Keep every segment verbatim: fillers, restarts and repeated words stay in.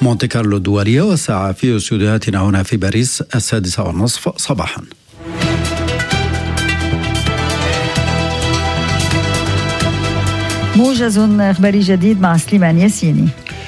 مونتي كارلو الدولية، والساعة في استوديوهاتنا هنا في باريس السادسة والنصف صباحا. موجز إخباري جديد مع سليمان ياسيني.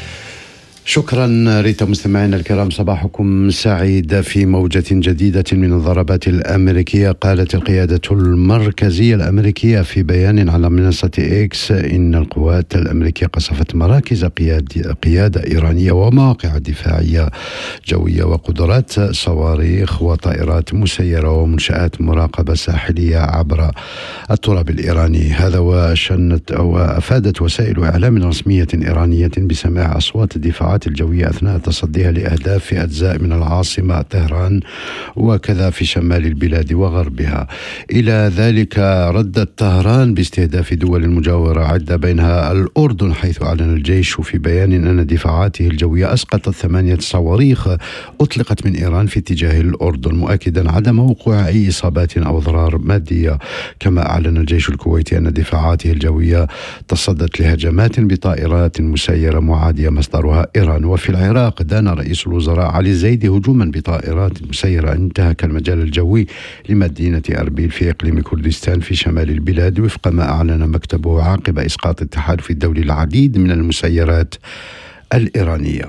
شكرا ريتا. مستمعينا الكرام، صباحكم سعيد. في موجة جديدة من الضربات الأمريكية، قالت القيادة المركزية الأمريكية في بيان على منصة إكس إن القوات الأمريكية قصفت مراكز قيادة إيرانية ومواقع دفاعية جوية وقدرات صواريخ وطائرات مسيرة ومنشآت مراقبة ساحلية عبر التراب الإيراني. هذا وشنت وأفادت وسائل إعلام رسمية إيرانية بسماع أصوات الدفاع الجوية أثناء تصديها لأهداف في أجزاء من العاصمة طهران وكذا في شمال البلاد وغربها. إلى ذلك ردت طهران باستهداف دول مجاورة عدة بينها الأردن، حيث أعلن الجيش في بيان أن دفاعاته الجوية أسقطت ثمانية صواريخ أطلقت من إيران في اتجاه الأردن، مؤكدا عدم وقوع أي إصابات أو أضرار مادية. كما أعلن الجيش الكويتي أن دفاعاته الجوية تصدت لهجمات بطائرات مسيرة معادية مصدرها إيران. وفي العراق دان رئيس الوزراء علي زيدي هجوما بطائرات مسيرة انتهك المجال الجوي لمدينة أربيل في إقليم كردستان في شمال البلاد، وفق ما أعلن مكتبه عقب إسقاط التحالف الدولي العديد من المسيرات الإيرانية.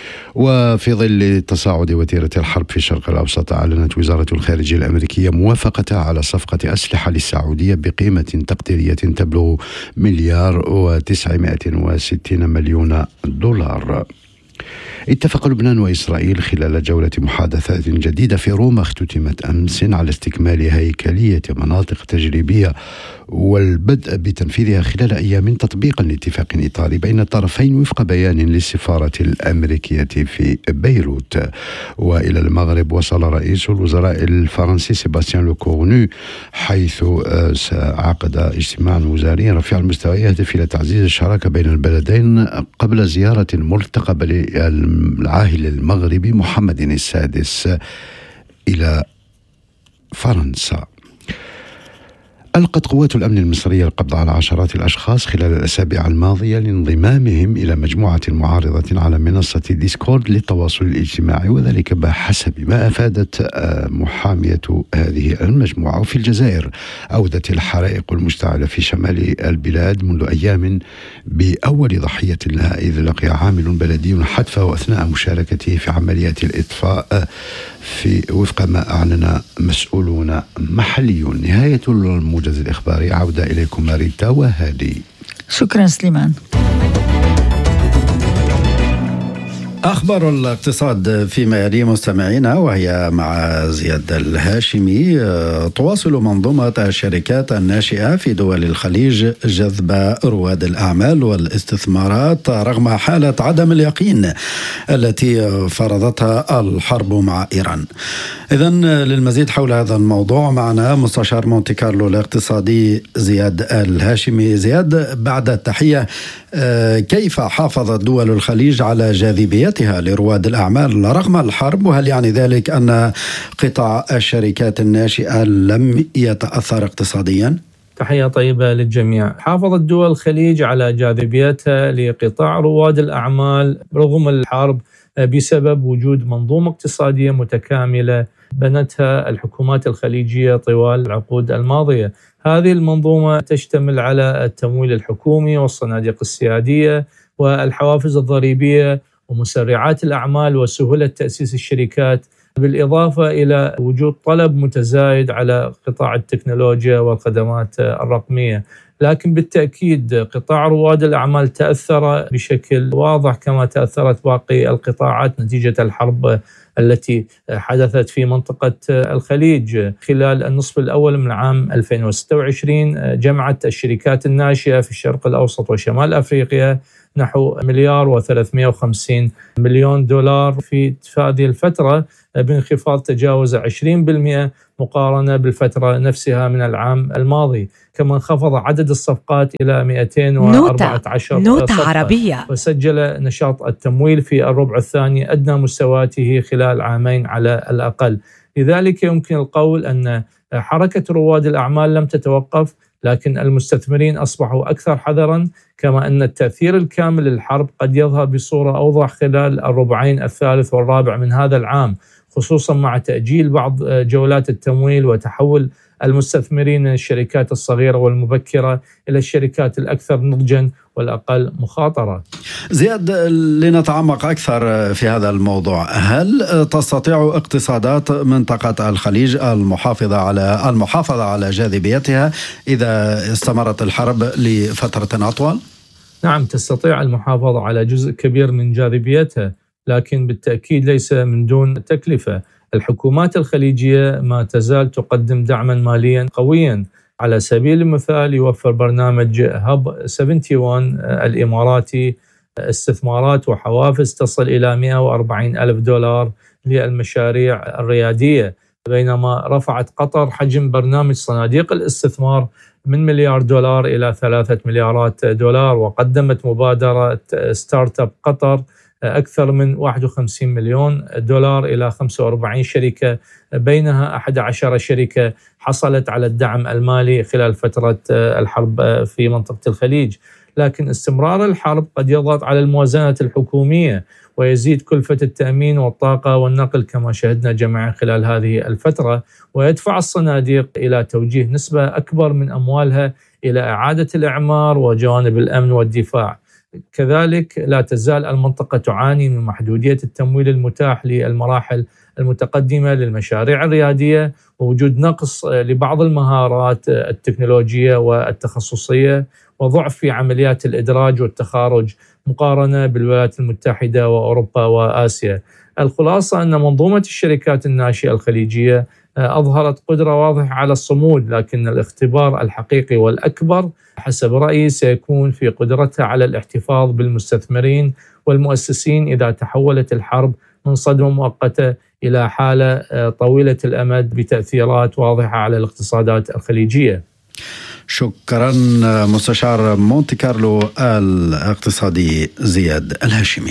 وفي ظل تصاعد وتيرة الحرب في الشرق الأوسط، أعلنت وزارة الخارجية الأمريكية موافقتها على صفقة أسلحة للسعودية بقيمة تقديرية تبلغ مليار وتسعمائة وستين مليون دولار. اتفق لبنان وإسرائيل خلال جولة محادثات جديدة في روما اختتمت أمس على استكمال هيكلية مناطق تجريبية والبدء بتنفيذها خلال أيام تطبيقا لاتفاق إطاري بين الطرفين وفق بيان للسفارة الأمريكية في بيروت. وإلى المغرب وصل رئيس الوزراء الفرنسي سيباستيان لوكورنو، حيث عقد اجتماعا وزاريا رفيع المستوى يهدف إلى تعزيز الشراكة بين البلدين قبل زيارة مرتقبة للعاهل المغربي محمد السادس إلى فرنسا. ألقت قوات الأمن المصرية القبض على عشرات الأشخاص خلال الأسابيع الماضية لانضمامهم إلى مجموعة معارضة على منصة ديسكورد للتواصل الاجتماعي، وذلك بحسب ما أفادت محامية هذه المجموعة. وفي الجزائر أودت الحرائق المشتعلة في شمال البلاد منذ أيام بأول ضحية لها، إذ لقي عامل بلدي حتفه أثناء مشاركته في عمليات الإطفاء في وفق ما أعلن مسؤولون محليون. نهاية الموجز الإخباري، عودة إليكم ماريتا وهادي. شكرا سليمان. أخبار الاقتصاد فيما يلي مستمعينا، وهي مع زياد الهاشمي. تواصل منظومة الشركات الناشئة في دول الخليج جذب رواد الأعمال والاستثمارات رغم حالة عدم اليقين التي فرضتها الحرب مع إيران. إذن للمزيد حول هذا الموضوع معنا مستشار مونتي كارلو الاقتصادي زياد الهاشمي. زياد، بعد التحية، كيف حافظت دول الخليج على جاذبيتها لرواد الأعمال رغم الحرب؟ وهل يعني ذلك أن قطاع الشركات الناشئة لم يتأثر اقتصاديا؟ تحية طيبة للجميع. حافظت دول الخليج على جاذبيتها لقطاع رواد الأعمال رغم الحرب بسبب وجود منظومة اقتصادية متكاملة بنتها الحكومات الخليجية طوال العقود الماضية. هذه المنظومة تشتمل على التمويل الحكومي والصناديق السيادية والحوافز الضريبية ومسرعات الأعمال وسهولة تأسيس الشركات، بالإضافة إلى وجود طلب متزايد على قطاع التكنولوجيا والخدمات الرقمية. لكن بالتأكيد قطاع رواد الأعمال تأثر بشكل واضح كما تأثرت باقي القطاعات نتيجة الحرب التي حدثت في منطقة الخليج. خلال النصف الأول من عام ألفين وستة وعشرين جمعت الشركات الناشئة في الشرق الأوسط وشمال أفريقيا نحو مليار وثلاثمائة وخمسين مليون دولار في هذه الفترة، بانخفاض تجاوز عشرين بالمئة مقارنة بالفترة نفسها من العام الماضي. كما انخفض عدد الصفقات إلى مئتين وأربعة عشر نوتة صفقة عربية. وسجل نشاط التمويل في الربع الثاني أدنى مستوياته خلال عامين على الأقل. لذلك يمكن القول أن حركة رواد الأعمال لم تتوقف، لكن المستثمرين أصبحوا أكثر حذراً، كما أن التأثير الكامل للحرب قد يظهر بصورة أوضح خلال الربعين الثالث والرابع من هذا العام، خصوصاً مع تأجيل بعض جولات التمويل وتحول المستثمرين من الشركات الصغيرة والمبكرة إلى الشركات الأكثر نضجاً والأقل مخاطرة. زياد، لنتعمق أكثر في هذا الموضوع، هل تستطيع اقتصادات منطقة الخليج المحافظة على المحافظة على جاذبيتها إذا استمرت الحرب لفترة أطول؟ نعم، تستطيع المحافظة على جزء كبير من جاذبيتها، لكن بالتأكيد ليس من دون تكلفة. الحكومات الخليجية ما تزال تقدم دعما ماليا قويا. على سبيل المثال يوفر برنامج هب واحد وسبعين الإماراتي استثمارات وحوافز تصل إلى مئة وأربعين ألف دولار للمشاريع الريادية، بينما رفعت قطر حجم برنامج صناديق الاستثمار من مليار دولار إلى ثلاثة مليارات دولار، وقدمت مبادرة ستارت اب قطر أكثر من واحد وخمسين مليون دولار إلى خمسة وأربعين شركة، بينها أحد عشر شركة حصلت على الدعم المالي خلال فترة الحرب في منطقة الخليج. لكن استمرار الحرب قد يضغط على الموازنة الحكومية ويزيد كلفة التأمين والطاقة والنقل كما شهدنا جميعا خلال هذه الفترة، ويدفع الصناديق إلى توجيه نسبة أكبر من أموالها إلى إعادة الإعمار وجوانب الأمن والدفاع. كذلك لا تزال المنطقة تعاني من محدودية التمويل المتاح للمراحل المتقدمة للمشاريع الريادية، ووجود نقص لبعض المهارات التكنولوجية والتخصصية، وضعف في عمليات الإدراج والتخارج مقارنة بالولايات المتحدة وأوروبا وآسيا. الخلاصة أن منظومة الشركات الناشئة الخليجية أظهرت قدرة واضحة على الصمود، لكن الاختبار الحقيقي والأكبر حسب رأيي سيكون في قدرتها على الاحتفاظ بالمستثمرين والمؤسسين إذا تحولت الحرب من صدمة مؤقتة إلى حالة طويلة الأمد بتأثيرات واضحة على الاقتصادات الخليجية. شكرا مستشار مونتي كارلو الاقتصادي زياد الهاشمي.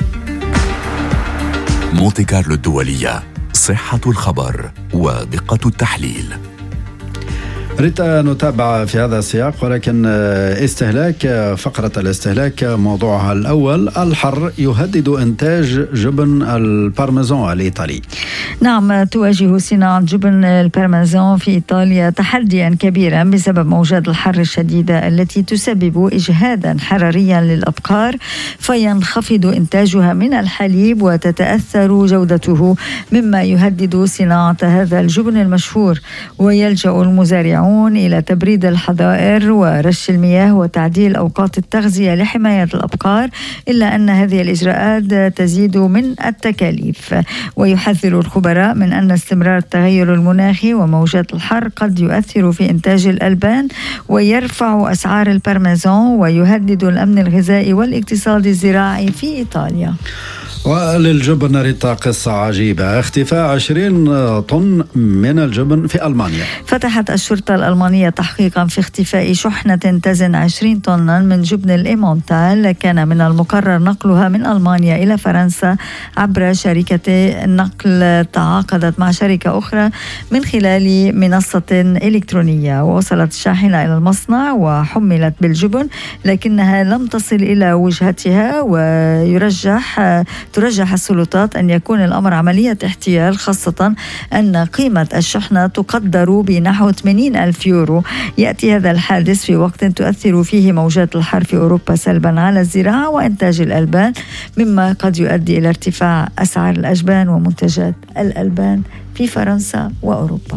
مونتي كارلو الدولية، صحة الخبر ودقة التحليل. ريتا، نتابع في هذا السياق، ولكن استهلاك فقرة الاستهلاك موضوعها الأول. الحر يهدد إنتاج جبن البارميزان الإيطالي. نعم، تواجه صناعة جبن البارميزان في إيطاليا تحديا كبيرا بسبب موجات الحر الشديدة التي تسبب إجهادا حراريا للأبقار، فينخفض إنتاجها من الحليب وتتأثر جودته، مما يهدد صناعة هذا الجبن المشهور. ويلجأ المزارعون إلى تبريد الحظائر ورش المياه وتعديل أوقات التغذية لحماية الأبقار، إلا أن هذه الإجراءات تزيد من التكاليف. ويحذر الخبراء من أن استمرار التغير المناخي وموجات الحر قد يؤثر في إنتاج الألبان ويرفع أسعار البارميزان ويهدد الأمن الغذائي والاقتصاد الزراعي في إيطاليا. وللجبن ريتا قصة عجيبة، اختفاء عشرين طن من الجبن في ألمانيا. فتحت الشرطة الألمانية تحقيقا في اختفاء شحنة تزن عشرين طنا من جبن الإيمونتال، كان من المقرر نقلها من ألمانيا إلى فرنسا عبر شركة نقل تعاقدت مع شركة أخرى من خلال منصة إلكترونية. ووصلت الشاحنة إلى المصنع وحملت بالجبن، لكنها لم تصل إلى وجهتها، ويرجح ترجح السلطات أن يكون الأمر عملية احتيال، خاصة أن قيمة الشحنة تقدر بنحو ثمانين ألف يورو. يأتي هذا الحادث في وقت تؤثر فيه موجات الحر في أوروبا سلبا على الزراعة وإنتاج الألبان، مما قد يؤدي إلى ارتفاع أسعار الأجبان ومنتجات الألبان في فرنسا وأوروبا.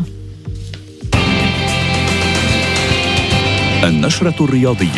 النشرة الرياضية،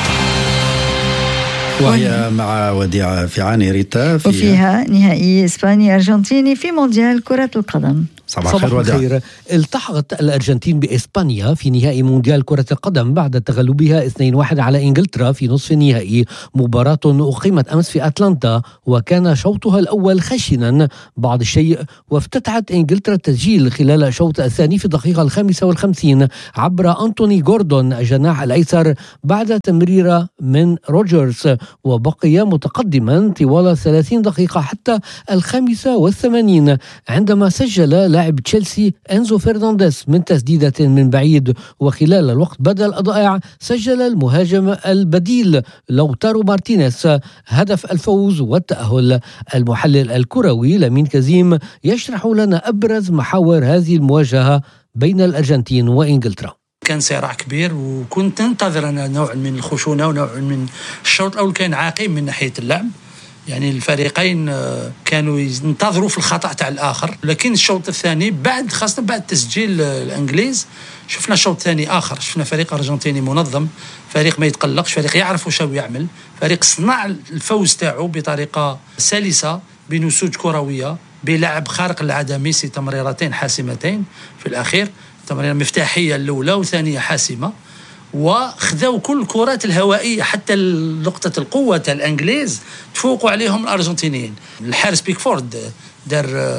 وهي مع وديعة فيعاني ريتا، فيها وفيها نهائي إسبانيا أرجنتيني في مونديال كرة القدم. صباح الخير وديع. التحقت الأرجنتين بإسبانيا في نهائي مونديال كرة القدم بعد تغلبها اثنين واحد على إنجلترا في نصف النهائي. مباراة أقيمت أمس في أتلانتا، وكان شوطها الأول خشنا بعض الشيء، وافتتحت إنجلترا التسجيل خلال الشوط الثاني في الدقيقة الخامسة والخمسين عبر أنتوني جوردون الجناح الأيسر بعد تمريرة من روجرز، وبقي متقدما طوال ثلاثين دقيقة حتى الخامسة والثمانين عندما سجل لاعب لاعب تشيلسي إنزو فرنانديز من تسديدة من بعيد، وخلال الوقت بدل الضائع سجل المهاجم البديل لوتارو مارتينيز هدف الفوز والتأهل. المحلل الكروي لامين كزيم يشرح لنا أبرز محاور هذه المواجهة بين الأرجنتين وإنجلترا. كان صراع كبير، وكنت انتظر أنا نوع من الخشونة ونوع من الشوط الأول كان عاقم من ناحية اللعب، يعني الفريقين كانوا ينتظروا في الخطأ تاع الآخر، لكن الشوط الثاني بعد خاصة بعد تسجيل الإنجليز شفنا شوط ثاني آخر، شفنا فريق أرجنتيني منظم، فريق ما يتقلقش، فريق يعرف وش يعمل، فريق صنع الفوز تاعو بطريقة سلسة بنسوج كروية بلعب خارق العادة. ميسي تمريرتين حاسمتين في الأخير، تمريرة مفتاحية الأولى وثانية حاسمة، وخذوا كل الكرات الهوائية حتى نقطة القوة تاع الإنجليز تفوقوا عليهم الأرجنتينيين. الحارس بيكفورد دار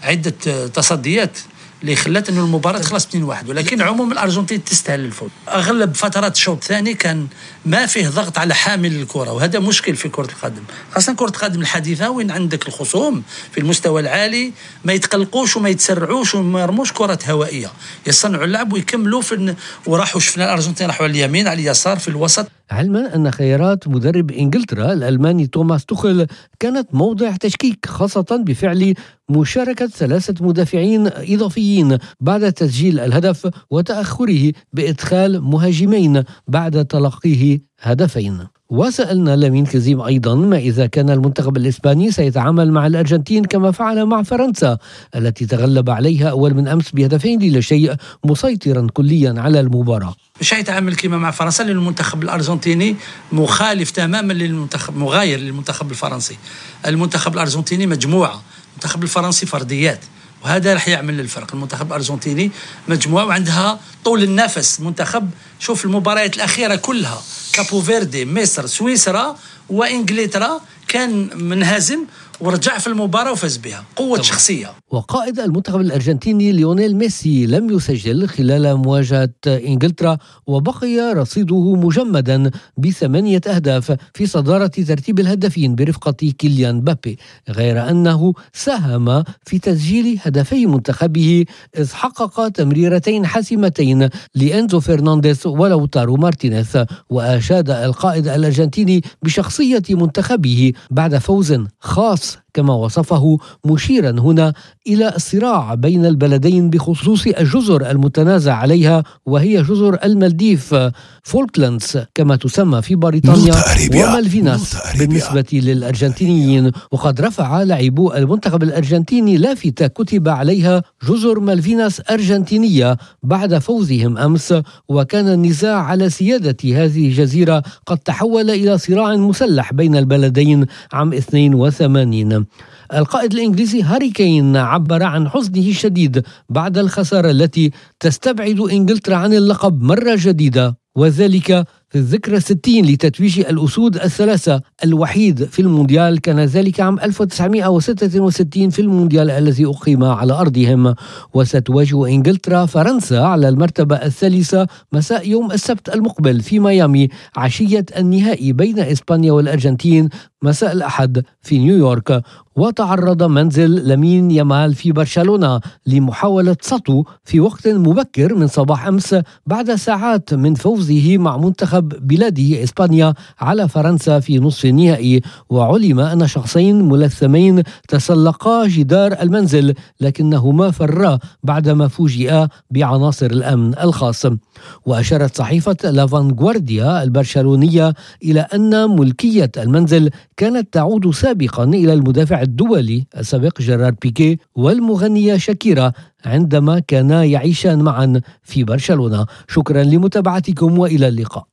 عدة تصديات اللي خلت انه المباراه تخلص اثنين واحد، ولكن عموما الارجنتين تستاهل الفوز. اغلب فترات الشوط الثاني كان ما فيه ضغط على حامل الكره، وهذا مشكل في كره القدم، خاصه كره القدم الحديثه وين عندك الخصوم في المستوى العالي ما يتقلقوش وما يتسرعوش وما يرموش كرات هوائيه، يصنعوا اللعب ويكملوا في، وراحوا شفنا الارجنتين راحوا على اليمين على اليسار في الوسط. علما أن خيارات مدرب إنجلترا الألماني توماس توخل كانت موضع تشكيك، خاصة بفعل مشاركة ثلاثة مدافعين إضافيين بعد تسجيل الهدف وتأخره بإدخال مهاجمين بعد تلقيه هدفين. وسألنا لامين كزيم أيضا ما إذا كان المنتخب الإسباني سيتعامل مع الأرجنتين كما فعل مع فرنسا التي تغلب عليها أول من أمس بهدفين لا شيء، مسيطرا كليا على المباراة. مش هيتعامل كما مع فرنسا، لأن المنتخب الأرجنتيني مخالف تماما للمنتخب، مغاير للمنتخب الفرنسي. المنتخب الأرجنتيني مجموعة، المنتخب الفرنسي فرديات، وهذا راح يعمل الفرق. المنتخب الأرجنتيني مجموعة وعندها طول النفس، منتخب شوف المباريات الأخيرة كلها كابو فيردي، مصر، سويسرا وإنجلترا كان منهزم ورجع في المباراة وفاز بها، قوة طبعا. شخصية. وقائد المنتخب الأرجنتيني ليونيل ميسي لم يسجل خلال مواجهة إنجلترا، وبقي رصيده مجمدا بثمانية أهداف في صدارة ترتيب الهدافين برفقة كيليان بابي، غير أنه ساهم في تسجيل هدفي منتخبه إذ حقق تمريرتين حاسمتين لإنزو فرنانديز ولوتارو مارتينيز. وأشاد القائد الأرجنتيني بشخصية منتخبه بعد فوز خاص كما وصفه، مشيرا هنا إلى الصراع بين البلدين بخصوص الجزر المتنازع عليها، وهي جزر المالديف، فولكلاندز كما تسمى في بريطانيا، ومالفيناس بالنسبة للأرجنتينيين. وقد رفع لاعبو المنتخب الأرجنتيني لافتة كتب عليها جزر مالفيناس أرجنتينية بعد فوزهم أمس، وكان النزاع على سيادة هذه الجزيرة قد تحول إلى صراع مسلح بين البلدين عام اثنين وثمانين. القائد الإنجليزي هاري كين عبر عن حزنه الشديد بعد الخسارة التي تستبعد إنجلترا عن اللقب مرة جديدة، وذلك في الذكرى الستين لتتويج الأسود الثلاثة الوحيد في المونديال، كان ذلك عام ألف وتسعمائة وستة وستين في المونديال الذي أقيم على أرضهم. وستواجه إنجلترا فرنسا على المرتبة الثالثة مساء يوم السبت المقبل في ميامي، عشية النهائي بين إسبانيا والأرجنتين مساء الأحد في نيويورك. وتعرض منزل لامين يامال في برشلونة لمحاولة سطو في وقت مبكر من صباح أمس بعد ساعات من فوزه مع منتخب بلاده إسبانيا على فرنسا في نصف النهائي. وعلم أن شخصين ملثمين تسلقا جدار المنزل لكنهما فرا بعدما فوجئا بعناصر الأمن الخاص. وأشارت صحيفة لافانغوارديا البرشلونية إلى أن ملكية المنزل كانت تعود سابقا إلى المدافع الدولي السابق جيرار بيكي والمغنية شاكيرا عندما كانا يعيشان معا في برشلونة. شكرا لمتابعتكم وإلى اللقاء.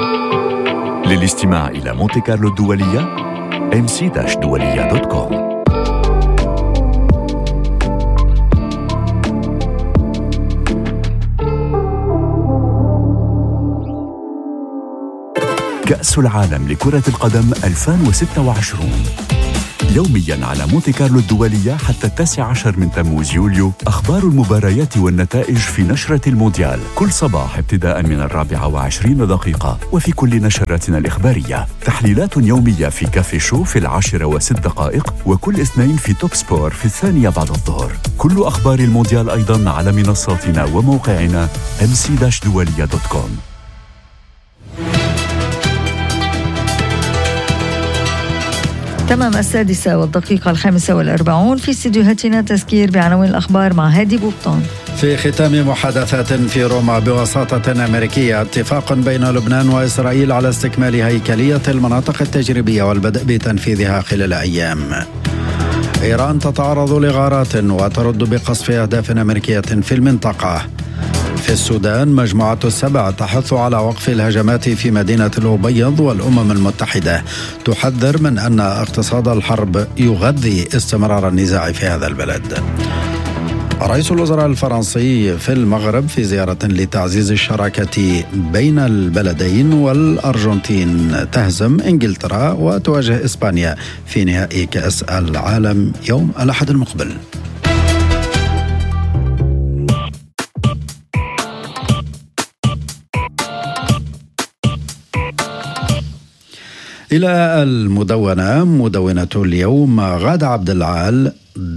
للاستماع إلى مونتي كارلو الدولية إم سي دولية دوت كوم. كأس العالم لكرة القدم ألفين وستة وعشرين يومياً على مونتي كارلو الدولية حتى التاسع عشر من تموز يوليو. أخبار المباريات والنتائج في نشرة المونديال كل صباح ابتداء من الرابعة وعشرين دقيقة، وفي كل نشراتنا الإخبارية تحليلات يومية في كافي شو في العاشرة وست دقائق، وكل اثنين في توب سبور في الثانية بعد الظهر. كل أخبار المونديال أيضاً على منصاتنا وموقعنا إم سي دولية دوت كوم. تمام السادسة والدقيقة الخامسة والأربعون. في استديوهاتنا تذكير بعناوين الأخبار مع هادي بوبطان. في ختام محادثات في روما بوساطة أمريكية، اتفاق بين لبنان وإسرائيل على استكمال هيكلية المناطق التجريبية والبدء بتنفيذها خلال أيام. إيران تتعرض لغارات وترد بقصف أهداف أمريكية في المنطقة. في السودان، مجموعة السبع تحث على وقف الهجمات في مدينة الأبيض، والأمم المتحدة تحذر من أن اقتصاد الحرب يغذي استمرار النزاع في هذا البلد. رئيس الوزراء الفرنسي في المغرب في زيارة لتعزيز الشراكة بين البلدين، والأرجنتين تهزم إنجلترا وتواجه إسبانيا في نهائي كأس العالم يوم الأحد المقبل. إلى المدونة، مدونة اليوم، غادة عبد العال،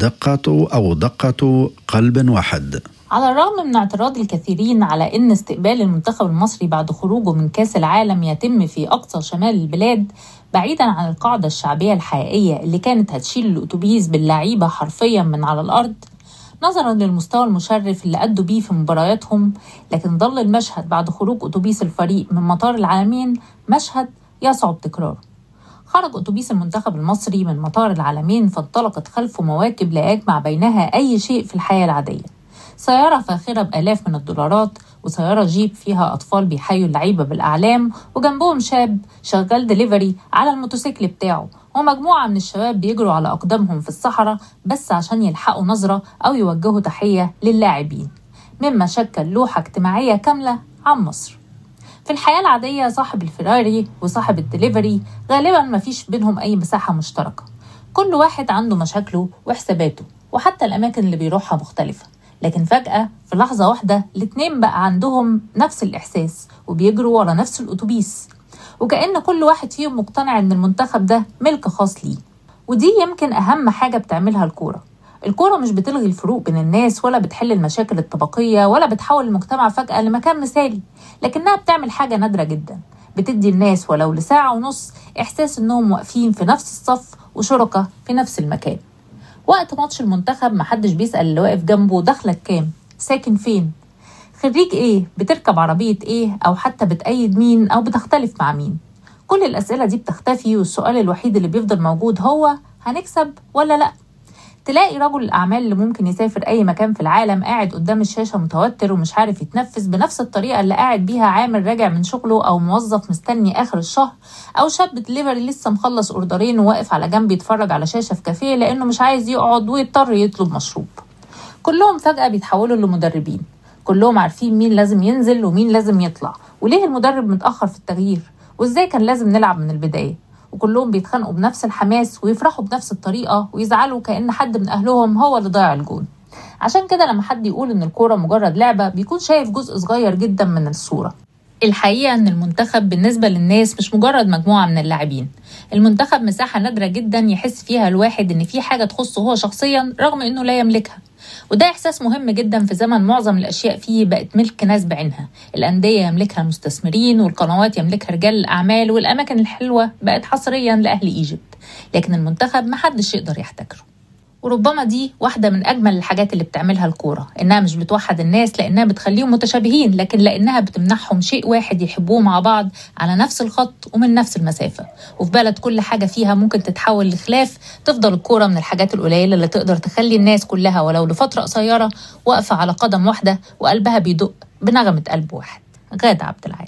دقة أو دقة قلب واحد. على الرغم من اعتراض الكثيرين على أن استقبال المنتخب المصري بعد خروجه من كأس العالم يتم في أقصى شمال البلاد بعيداً عن القاعدة الشعبية الحقيقية اللي كانت هتشيل الأتوبيس باللعيبة حرفياً من على الأرض، نظراً للمستوى المشرف اللي أدوا بيه في مبارياتهم، لكن ظل المشهد بعد خروج أتوبيس الفريق من مطار العالمين مشهد يصعب تكراره. خرج أتوبيس المنتخب المصري من مطار العالمين فانطلقت خلفه مواكب لا يجمع بينها أي شيء في الحياة العادية. سيارة فاخرة بآلاف من الدولارات، وسيارة جيب فيها أطفال بيحيوا اللعيبة بالأعلام، وجنبهم شاب شغال ديليفري على الموتوسيكل بتاعه، ومجموعة من الشباب بيجروا على أقدامهم في الصحراء بس عشان يلحقوا نظرة أو يوجهوا تحية للاعبين، مما شكل لوحة اجتماعية كاملة عن مصر. في الحياة العادية صاحب الفراري وصاحب الدليفري غالباً ما فيش بينهم أي مساحة مشتركة، كل واحد عنده مشاكله وحساباته، وحتى الأماكن اللي بيروحها مختلفة، لكن فجأة في لحظة واحدة الاتنين بقى عندهم نفس الإحساس وبيجروا ورا نفس الأتوبيس، وكأن كل واحد فيهم مقتنع إن المنتخب ده ملك خاص ليه. ودي يمكن أهم حاجة بتعملها الكورة. الكورة مش بتلغي الفروق بين الناس، ولا بتحل المشاكل الطبقية، ولا بتحول المجتمع فجأة لمكان مثالي، لكنها بتعمل حاجة نادرة جدا، بتدي الناس ولو لساعة ونص إحساس إنهم واقفين في نفس الصف وشركة في نفس المكان. وقت ماتش المنتخب محدش بيسأل اللي واقف جنبه دخلك كام، ساكن فين، خريج إيه، بتركب عربية إيه، أو حتى بتأيد مين أو بتختلف مع مين. كل الأسئلة دي بتختفي، والسؤال الوحيد اللي بيفضل موجود هو هنكسب ولا لأ. تلاقي رجل الأعمال اللي ممكن يسافر أي مكان في العالم قاعد قدام الشاشة متوتر ومش عارف يتنفس بنفس الطريقة اللي قاعد بيها عامل راجع من شغله، أو موظف مستني آخر الشهر، أو شاب دليفري لسه مخلص أوردرين وواقف على جنب يتفرج على شاشة في كافيه لأنه مش عايز يقعد ويضطر يطلب مشروب. كلهم فجأة بيتحولوا لمدربين، كلهم عارفين مين لازم ينزل ومين لازم يطلع، وليه المدرب متأخر في التغيير، وإزاي كان لازم نلعب من البداية. وكلهم بيتخانقوا بنفس الحماس ويفرحوا بنفس الطريقة ويزعلوا كأن حد من أهلهم هو اللي ضيع الجون. عشان كده لما حد يقول إن الكورة مجرد لعبة بيكون شايف جزء صغير جدا من الصورة. الحقيقة إن المنتخب بالنسبة للناس مش مجرد مجموعة من اللاعبين، المنتخب مساحة نادرة جدا يحس فيها الواحد إن في حاجة تخصه هو شخصيا رغم إنه لا يملكها، وده إحساس مهم جدا في زمن معظم الأشياء فيه بقت ملك ناس بعينها. الأندية يملكها المستثمرين، والقنوات يملكها رجال الأعمال، والأماكن الحلوة بقت حصريا لأهل إيجيبت، لكن المنتخب محدش يقدر يحتكره. وربما دي واحدة من أجمل الحاجات اللي بتعملها الكورة، إنها مش بتوحد الناس لأنها بتخليهم متشابهين، لكن لأنها بتمنحهم شيء واحد يحبوه مع بعض على نفس الخط ومن نفس المسافة. وفي بلد كل حاجة فيها ممكن تتحول لخلاف، تفضل الكورة من الحاجات القليلة اللي تقدر تخلي الناس كلها ولو لفترة قصيرة واقفة على قدم واحدة وقلبها بيدق بنغمة قلب واحد. غادة عبد العال.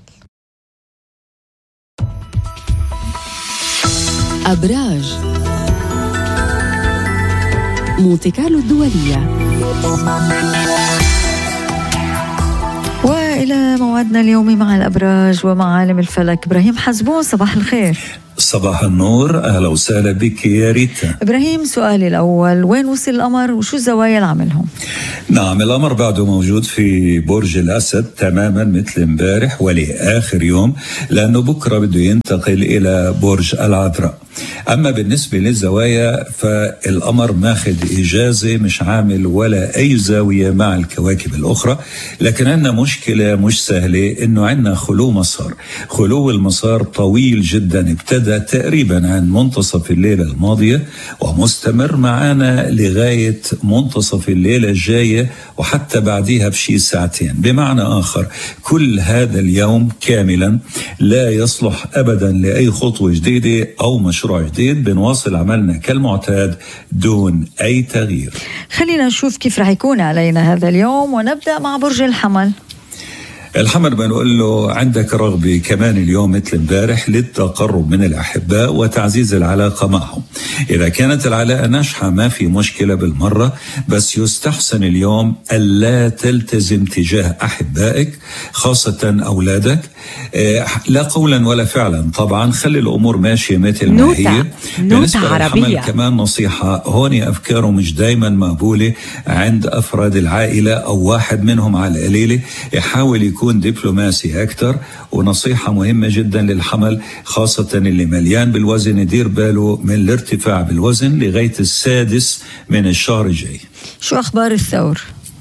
أبراج مونتي كارلو الدولية. وإلى موعدنا اليومي مع الأبراج ومع عالم الفلك إبراهيم حزبون. صباح الخير. صباح النور، أهلا وسهلا بك يا ريتا. إبراهيم، سؤالي الأول، وين وصل القمر وشو الزوايا اللي عملهم؟ نعم، القمر بعده موجود في برج الأسد تماما مثل امبارح ولآخر يوم، لأنه بكرة بده ينتقل إلى برج العذراء. أما بالنسبة للزوايا فالقمر ماخذ إجازة، مش عامل ولا أي زاوية مع الكواكب الأخرى، لكن عندنا مشكلة مش سهلة، إنه عندنا خلو مسار. خلو المسار طويل جدا، ابتدى تقريبا عن منتصف الليلة الماضية ومستمر معنا لغاية منتصف الليلة الجاية وحتى بعدها بشي ساعتين. بمعنى آخر كل هذا اليوم كاملا لا يصلح أبدا لأي خطوة جديدة أو مشروع جديد. بنواصل عملنا كالمعتاد دون أي تغيير. خلينا نشوف كيف رح يكون علينا هذا اليوم، ونبدأ مع برج الحمل. الحمل بنقول له عندك رغبة كمان اليوم مثل امبارح للتقرب من الأحباء وتعزيز العلاقة معهم. إذا كانت العلاقة ناجحة ما في مشكلة بالمرة، بس يستحسن اليوم ألا تلتزم تجاه أحبائك خاصة أولادك، لا قولا ولا فعلا. طبعا خلي الأمور ماشية مثل ما هي. بالنسبة للحمل كمان نصيحة، هون أفكاره مش دايما مقبولة عند أفراد العائلة أو واحد منهم على القليلة، يحاول يكون يكون دبلوماسي أكتر. ونصيحة مهمة جدا للحمل خاصة اللي مليان بالوزن، يدير باله من الارتفاع بالوزن لغاية السادس من الشهر الجاي. شو أخبار الثور؟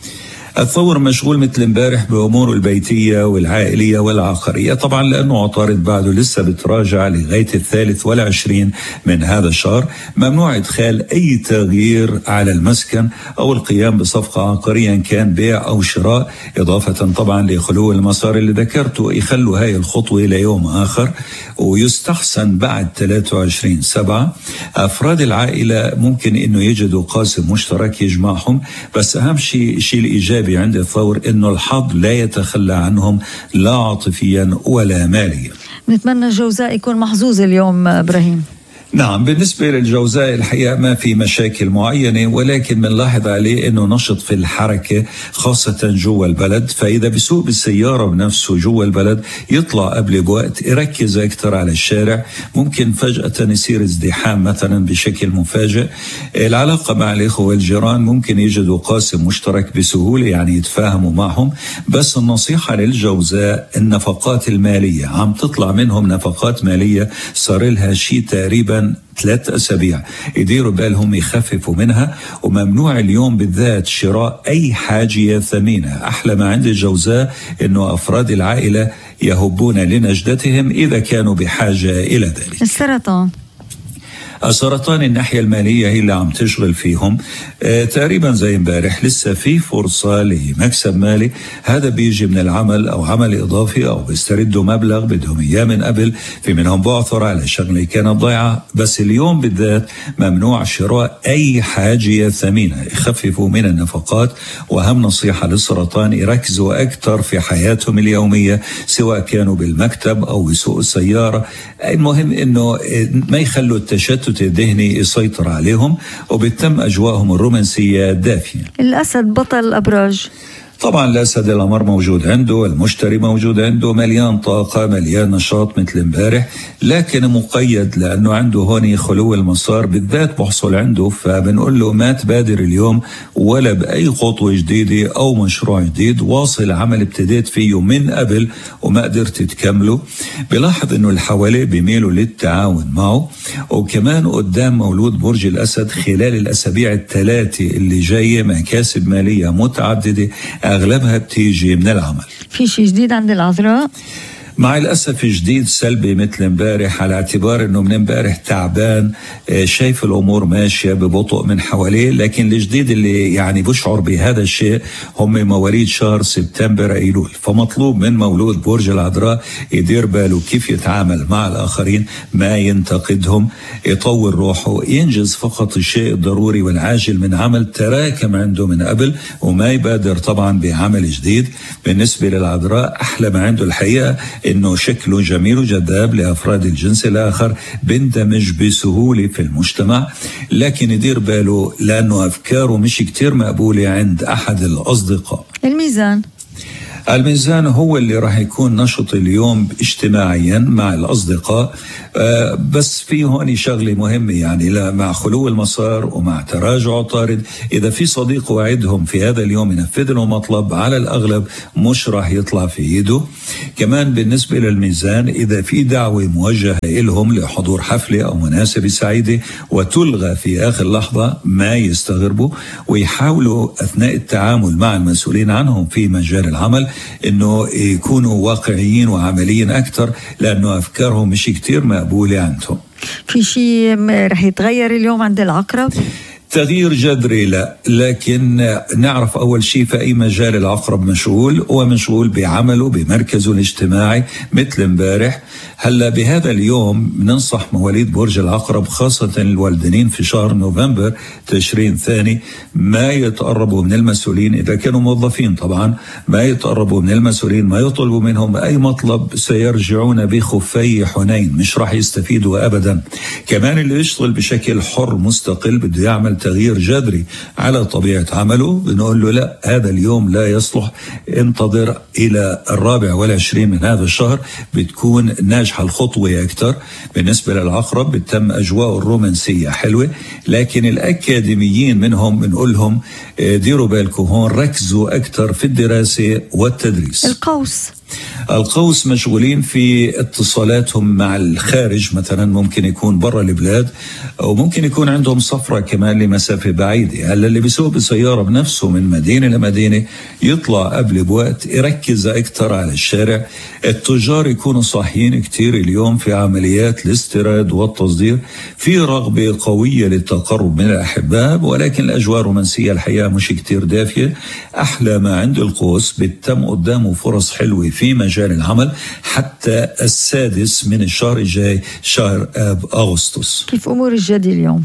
الثور مشغول مثل امبارح بأموره البيتية والعائلية والعقارية، طبعا لأنه عطارد بعده لسه بتراجع لغاية الثالث والعشرين من هذا الشهر. ممنوع إدخال أي تغيير على المسكن أو القيام بصفقة عقارية إن كان بيع أو شراء، إضافة طبعا لخلو المسار اللي ذكرته. يخلوا هاي الخطوة إلى يوم آخر، ويستحسن بعد ثلاثة وعشرين سبعة. أفراد العائلة ممكن إنه يجدوا قاسم مشترك يجمعهم، بس أهم شيء شيء الإيجابي عند الثور إنه الحظ لا يتخلى عنهم لا عاطفيا ولا ماليا. نتمنى الجوزاء يكون محظوظ اليوم إبراهيم. نعم، بالنسبة للجوزاء الحقيقة ما في مشاكل معينة، ولكن بنلاحظ عليه أنه نشط في الحركة خاصة جوا البلد. فإذا بسوق بالسيارة بنفسه جوا البلد يطلع قبل بوقت، يركز أكثر على الشارع. ممكن فجأة يصير ازدحام مثلا بشكل مفاجئ. العلاقة مع الإخوة والجيران ممكن يجدوا قاسم مشترك بسهولة، يعني يتفاهموا معهم. بس النصيحة للجوزاء النفقات المالية عم تطلع منهم نفقات مالية صار لها شيء تقريبا ثلاث أسابيع، يديروا بالهم يخففوا منها. وممنوع اليوم بالذات شراء أي حاجة ثمينة. أحلى ما عند الجوزاء أنه أفراد العائلة يهبون لنجدتهم إذا كانوا بحاجة إلى ذلك. السرطان السرطان الناحية المالية هي اللي عم تشغل فيهم. آه تقريبا زي امبارح لسه في فرصة لمكسب مالي. هذا بيجي من العمل أو عمل إضافي أو بيستردوا مبلغ بدهم إياه من قبل. في منهم بعثر على شغلة كانت ضيعة. بس اليوم بالذات ممنوع شراء أي حاجة ثمينة. يخففوا من النفقات. وأهم نصيحة للسرطان يركزوا أكثر في حياتهم اليومية، سواء كانوا بالمكتب أو بسوق السيارة. المهم إنه ما يخلوا التشتت الذهني يسيطر عليهم، وبتم أجواءهم الرومانسية دافية. الأسد بطل الأبراج. طبعا الأسد الأمر موجود عنده، المشتري موجود عنده، مليان طاقة مليان نشاط مثل امبارح، لكن مقيد لأنه عنده هون خلو المسار بالذات بحصل عنده. فبنقول له ما تبادر اليوم ولا بأي خطوة جديدة أو مشروع جديد. واصل عمل ابتديت فيه من قبل وما قدرت تكمله. بلاحظ أنه اللي حواليه بيميلوا للتعاون معه. وكمان قدام مولود برج الأسد خلال الأسابيع الثلاثة اللي جاية مكاسب مالية متعددة، أغلبها بتيجي من العمل. في شيء جديد عند العذراء؟ مع الأسف جديد سلبي مثل امبارح، على اعتبار أنه من امبارح تعبان، شايف الأمور ماشية ببطء من حواليه. لكن الجديد اللي يعني بشعر بهذا الشيء هم مواليد شهر سبتمبر أيلول. فمطلوب من مولود برج العذراء يدير باله كيف يتعامل مع الآخرين، ما ينتقدهم، يطور روحه، ينجز فقط الشيء الضروري والعاجل من عمل تراكم عنده من قبل، وما يبادر طبعا بعمل جديد. بالنسبة للعذراء أحلى ما عنده الحقيقة إنه شكله جميل وجذاب لأفراد الجنس الآخر، بندمج بسهولة في المجتمع. لكن يدير باله لأنه أفكاره مش كتير مقبولة عند أحد الأصدقاء. الميزان الميزان هو اللي راح يكون نشط اليوم اجتماعيا مع الأصدقاء، آه بس في هون شغلة مهمة، يعني لا مع خلو المسار ومع تراجع طارد، إذا في صديق وعدهم في هذا اليوم ينفذ له مطلب على الأغلب مش راح يطلع في إيده. كمان بالنسبة للميزان إذا في دعوة موجهة إلهم لحضور حفلة أو مناسبة سعيدة وتلغى في آخر لحظة، ما يستغربوا ويحاولوا أثناء التعامل مع المسؤولين عنهم في مجال العمل إنه يكونوا واقعيين وعمليين أكثر، لأنه أفكارهم مش كتير مقبولة عندهم. في شيء رح يتغير اليوم عند العقرب؟ تغيير جذري لا، لكن نعرف أول شيء في أي مجال العقرب مشغول، ومشغول بعمله بمركزه الاجتماعي مثل امبارح. هلا بهذا اليوم ننصح مواليد برج العقرب خاصة الوالدين في شهر نوفمبر تشرين ثاني ما يتقربوا من المسؤولين، إذا كانوا موظفين طبعا ما يتقربوا من المسؤولين، ما يطلبوا منهم أي مطلب، سيرجعون بخفي حنين، مش راح يستفيدوا أبدا. كمان اللي يشتغل بشكل حر مستقل بده يعمل تغيير جذري على طبيعة عمله، بنقول له لا، هذا اليوم لا يصلح، انتظر إلى الرابع والعشرين من هذا الشهر بتكون ناجحة الخطوة أكثر. بالنسبة للعقرب بتم أجواء الرومانسية حلوة، لكن الأكاديميين منهم بنقول لهم ديروا بالكم هون، ركزوا أكثر في الدراسة والتدريس. القوس القوس مشغولين في اتصالاتهم مع الخارج، مثلا ممكن يكون برا البلاد أو ممكن يكون عندهم سفرة كمان لمسافة بعيدة. هلا اللي بيسوق بسيارة بنفسه من مدينة لمدينة يطلع قبل بوقت، يركز أكثر على الشارع. التجار يكونوا صاحيين كتير اليوم في عمليات الاستيراد والتصدير، في رغبة قوية للتقرب من الأحباب، ولكن الأجواء الرومانسية الحقيقة مش كتير دافية. أحلى ما عند القوس بتم قدامه فرص حلوة في مجال العمل حتى السادس من الشهر الجاي، شهر آب أغسطس. كيف أمور الجدي اليوم؟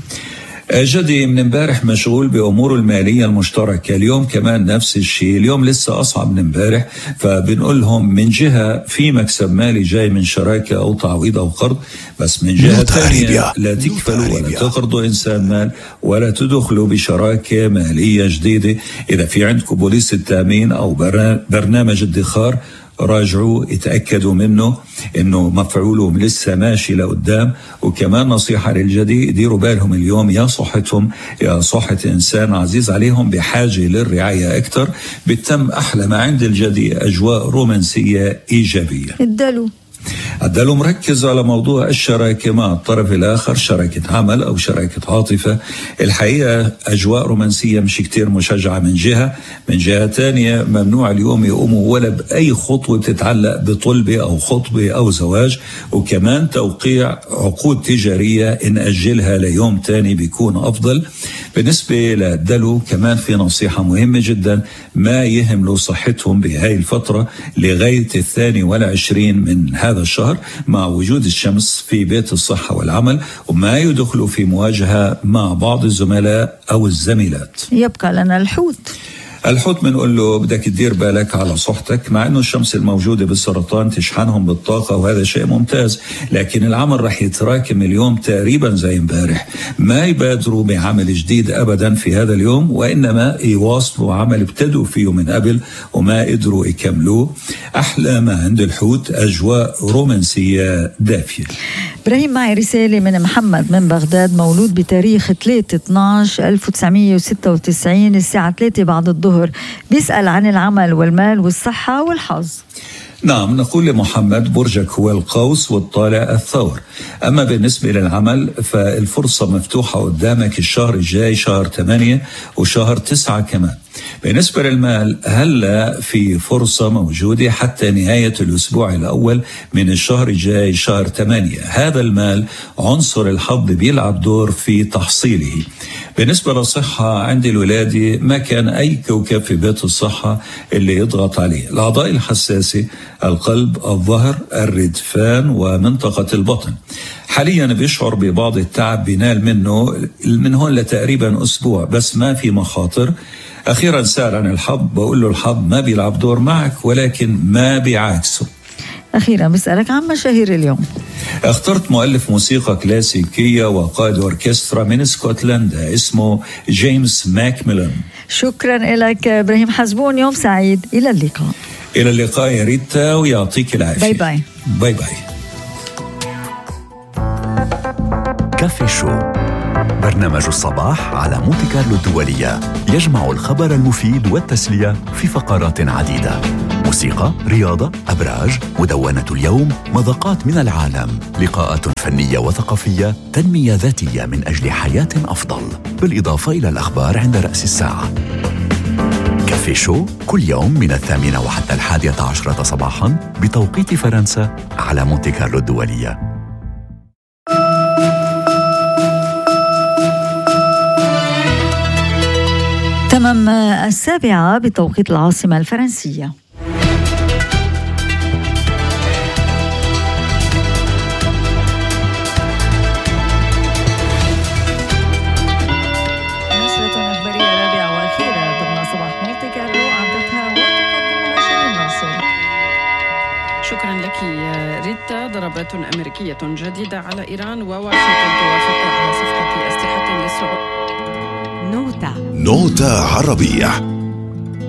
جدي من امبارح مشغول بأموره المالية المشتركة، اليوم كمان نفس الشيء، اليوم لسه أصعب من امبارح. فبنقول لهم من جهة في مكسب مالي جاي من شراكة أو تعويض أو قرض، بس من جهة ثانية لا تكفلوا ولا تقرضوا إنسان مال ولا تدخلوا بشراكة مالية جديدة. إذا في عندكم بوليس التأمين أو برنامج ادخار راجعوا اتأكدوا منه انه مفعولهم لسه ماشي لقدام. وكمان نصيحة للجدي، ديروا بالهم اليوم يا صحتهم يا صحة انسان عزيز عليهم بحاجة للرعاية اكثر. بتم احلى ما عند الجدي اجواء رومانسية ايجابية. الدلو الدلو مركز على موضوع الشراكة مع الطرف الآخر، شراكة عمل أو شراكة عاطفة. الحقيقة أجواء رومانسية مش كتير مشجعة من جهة، من جهة تانية ممنوع اليوم يقوموا ولا بأي خطوة تتعلق بطلبة أو خطبة أو زواج. وكمان توقيع عقود تجارية إن أجلها ليوم تاني بيكون أفضل. بالنسبة للدلو كمان في نصيحة مهمة جدا، ما يهملوا صحتهم بهاي الفترة لغاية الثاني والعشرين من هذا الشهر مع وجود الشمس في بيت الصحة والعمل، وما يدخلوا في مواجهة مع بعض الزملاء أو الزميلات. يبقى لنا الحوت. الحوت بنقول له بدك تدير بالك على صحتك، مع انه الشمس الموجودة بالسرطان تشحنهم بالطاقة وهذا شيء ممتاز، لكن العمل رح يتراكم اليوم تقريبا زي امبارح. ما يبادروا بعمل جديد ابدا في هذا اليوم، وانما يواصلوا عمل ابتدوا فيه من قبل وما قدروا يكملوه. احلى ما عند الحوت اجواء رومانسية دافية. ابراهيم معي رسالة من محمد من بغداد، مولود بتاريخ ثلاثة اثناشر ألف وتسعمية وستة وتسعين الساعة ثلاثة بعد الظهر، بيسأل عن العمل والمال والصحة والحظ. نعم، نقول لمحمد برجك هو القوس والطالع الثور. أما بالنسبة للعمل فالفرصة مفتوحة قدامك الشهر الجاي، شهر ثمانية وشهر تسعة كمان. بالنسبة للمال هلا في فرصة موجودة حتى نهاية الأسبوع الأول من الشهر الجاي شهر ثمانية. هذا المال عنصر الحظ بيلعب دور في تحصيله. بالنسبة للصحة عند الولادة ما كان أي كوكب في بيت الصحة اللي يضغط عليه. الأعضاء الحساسة القلب، الظهر، الردفان ومنطقة البطن. حاليا بيشعر ببعض التعب بينال منه من هون لتقريبا أسبوع، بس ما في مخاطر. أخيرا سأل عن الحظ، بقول له الحظ ما بيلعب دور معك ولكن ما بيعاكسه. أخيرا بسألك عن مشاهير اليوم. اخترت مؤلف موسيقى كلاسيكية وقائد أوركسترا من اسكتلندا اسمه جيمس ماكميلان. شكرا لك إبراهيم حزبون، يوم سعيد، إلى اللقاء. إلى اللقاء يا ريتا ويعطيك العافية. باي باي. باي باي. كافي شو، برنامج الصباح على مونتي كارلو الدولية، يجمع الخبر المفيد والتسلية في فقرات عديدة: موسيقى، رياضة، أبراج، مدونة اليوم، مذاقات من العالم، لقاءات فنية وثقافية، تنمية ذاتية من أجل حياة أفضل، بالإضافة إلى الأخبار عند رأس الساعة. كافي شو كل يوم من الثامنة وحتى الحادية عشرة صباحا بتوقيت فرنسا على مونتي كارلو الدولية. تمام السابعة بتوقيت العاصمة الفرنسية. نشرة أخبارية رابعة وأخيرة ضمن صباح مونتي كارلو عبرتها وتقدمها شيرين ناصر. شكرا لك ريتا. ضربات أمريكية جديدة على إيران، وواشنطن توافق على صفقة أسلحة للصعود. نوتا نوتا عربية.